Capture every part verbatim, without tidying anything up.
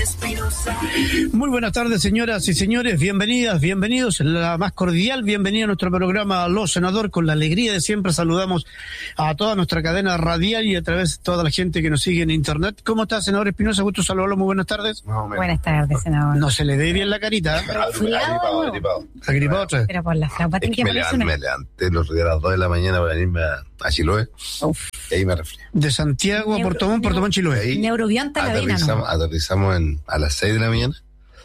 Muy buenas tardes, señoras y señores, bienvenidas, bienvenidos, la más cordial bienvenida a nuestro programa Los Senador. Con la alegría de siempre saludamos a toda nuestra cadena radial y a través de toda la gente que nos sigue en internet. ¿Cómo está, senador Espinosa? Gusto saludarlo, muy buenas tardes. No, buenas tardes, senador. No se le ve bien la carita. Agripado, agripado. Agripado otra vez. Pero por la flauta Es que me, levanté, me levanté los días a las dos de la mañana para irme a, a Chiloé. Uf. Y ahí me resfrié. De Santiago a Neuro, Puerto Montt, Puerto Montt, Chiloé. Ahí Neurobianta la vena, aterrizamos, ¿no? aterrizamos en, a las seis de la mañana.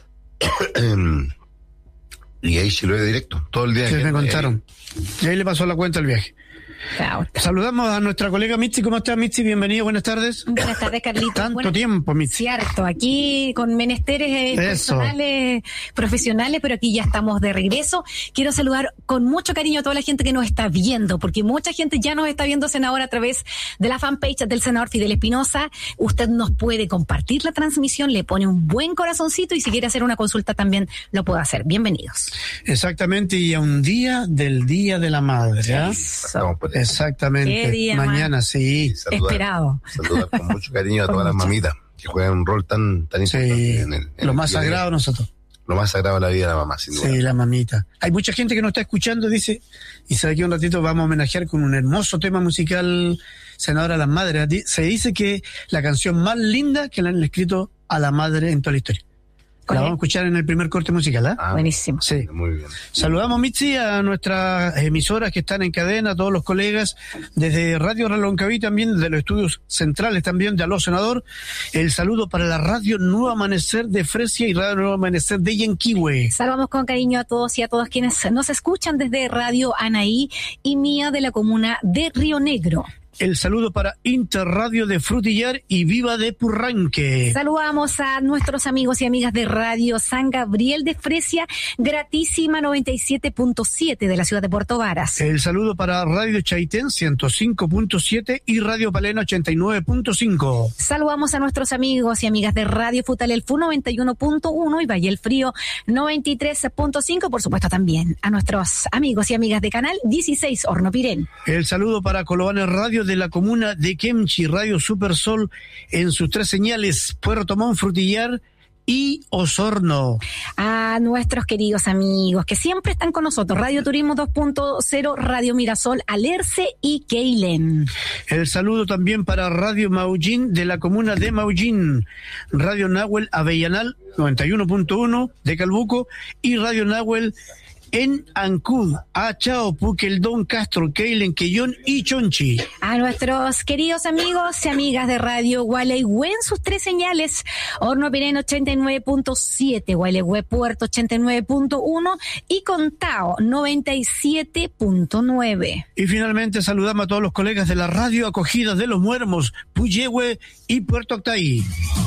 Y ahí Chiloé directo, todo el día. Sí, que me contaron. Ahí. Y ahí le pasó la cuenta el viaje. Claro. Saludamos a nuestra colega Mitzi. ¿Cómo está, Mitzi? Bienvenido, buenas tardes. Buenas tardes, Carlitos. Tanto Bueno, tiempo, Mitzi. Cierto, aquí con menesteres eh, personales, profesionales, pero aquí ya estamos de regreso. Quiero saludar con mucho cariño a toda la gente que nos está viendo, porque mucha gente ya nos está viendo, senador, a través de la fanpage del senador Fidel Espinosa. Usted nos puede compartir la transmisión, le pone un buen corazoncito y si quiere hacer una consulta también lo puede hacer. Bienvenidos. Exactamente, y a un día del Día de la Madre. ¿eh? Eso. Exactamente. Qué día mañana, más sí. Saludar, esperado. Saludar con mucho cariño a todas las mamitas que juegan un rol tan, tan importante. Sí, en el, en lo el más día sagrado de, nosotros. Lo más sagrado de la vida de la mamá, sin duda. Sí, la mamita. Hay mucha gente que nos está escuchando, dice, y sabe que un ratito vamos a homenajear con un hermoso tema musical, senadora, a las madres. Se dice que la canción más linda que le han escrito a la madre en toda la historia. La vamos a escuchar en el primer corte musical, ¿eh? Ah, buenísimo. Sí. Muy bien. Saludamos, Mitzi, a nuestras emisoras que están en cadena, a todos los colegas, desde Radio Reloncaví también, desde los estudios centrales también de Aló Senador. El saludo para la Radio Nuevo Amanecer de Fresia y Radio Nuevo Amanecer de Yanquihue. Saludamos con cariño a todos y a todas quienes nos escuchan desde Radio Anaí y Mía de la comuna de Río Negro. El saludo para Interradio de Frutillar y Viva de Purranque. Saludamos a nuestros amigos y amigas de Radio San Gabriel de Fresia, gratísima noventa y siete punto siete de la ciudad de Puerto Varas. El saludo para Radio Chaitén ciento cinco punto siete y Radio Palena ochenta y nueve punto cinco. Saludamos a nuestros amigos y amigas de Radio Futalelfu noventa y uno punto uno y Valle el Frío noventa y tres punto cinco. Por supuesto también a nuestros amigos y amigas de Canal dieciséis Horno Pirén. El saludo para Colobane Radio de la comuna de Kemchi, Radio Super Sol en sus tres señales, Puerto Montt, Frutillar y Osorno. A nuestros queridos amigos que siempre están con nosotros, Radio Turismo dos punto cero, Radio Mirasol, Alerce y Keilen. El saludo también para Radio Maullín de la comuna de Maullín, Radio Nahuel Avellanal noventa y uno punto uno de Calbuco y Radio Nahuel en Ancud, Achao, Puqueldón, Castro, Keilen, Quellón y Chonchi. A nuestros queridos amigos y amigas de Radio Gualeguay en sus tres señales, Horno Pirén ochenta y nueve punto siete, Gualeguay Puerto ochenta y nueve punto uno y Contao noventa y siete punto nueve. Y finalmente saludamos a todos los colegas de la Radio Acogidas de los Muermos, Puyehue y Puerto Octay.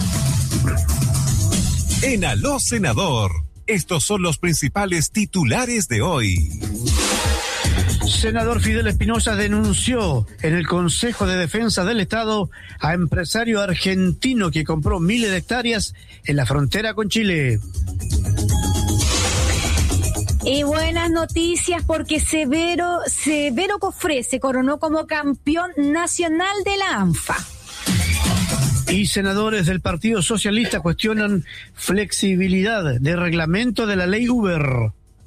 En Aló Senador, estos son los principales titulares de hoy. Senador Fidel Espinosa denunció en el Consejo de Defensa del Estado a empresario argentino que compró miles de hectáreas en la frontera con Chile. Y buenas noticias porque Severo, Severo Cofré se coronó como campeón nacional de la ANFA. Y senadores del Partido Socialista cuestionan flexibilidad de reglamento de la ley Uber.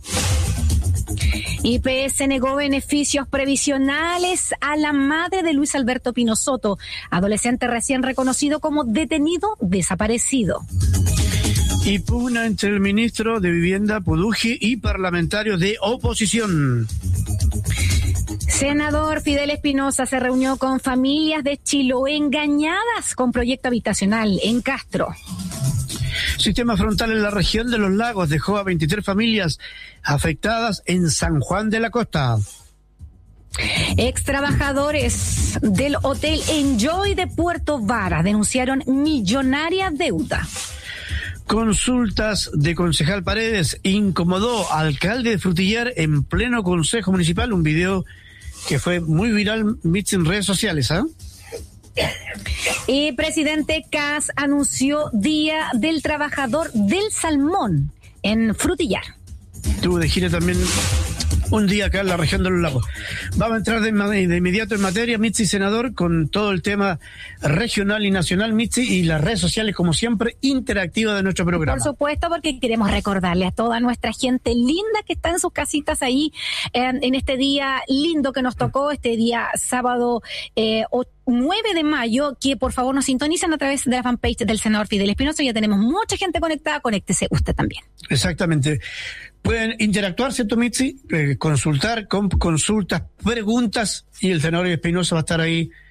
I P S negó beneficios previsionales a la madre de Luis Alberto Pino Soto, adolescente recién reconocido como detenido desaparecido. Y pugna entre el ministro de Vivienda Puduji y parlamentarios de oposición. Senador Fidel Espinosa se reunió con familias de Chiloé engañadas con proyecto habitacional en Castro. Sistema frontal en la región de los lagos dejó a veintitrés familias afectadas en San Juan de la Costa. Ex trabajadores del Hotel Enjoy de Puerto Varas denunciaron millonaria deuda. Consultas de concejal Paredes incomodó al alcalde de Frutillar en pleno consejo municipal. Un video que fue muy viral en redes sociales, ¿ah? ¿eh? Y presidente Kast anunció Día del Trabajador del Salmón en Frutillar. Tuvo de gira también un día acá en la región de los lagos. Vamos a entrar de, de inmediato en materia, Mitzi, senador, con todo el tema regional y nacional, Mitzi, y las redes sociales, como siempre, interactivas de nuestro programa. Por supuesto, porque queremos recordarle a toda nuestra gente linda que está en sus casitas ahí, eh, en este día lindo que nos tocó, este día sábado eh, nueve de mayo, que por favor nos sintonicen a través de la fanpage del senador Fidel Espinosa. Ya tenemos mucha gente conectada, conéctese usted también. Exactamente. Pueden interactuar, ¿cierto, Mitzi? Eh, consultar, con consultas, preguntas, y el senador Espinosa va a estar ahí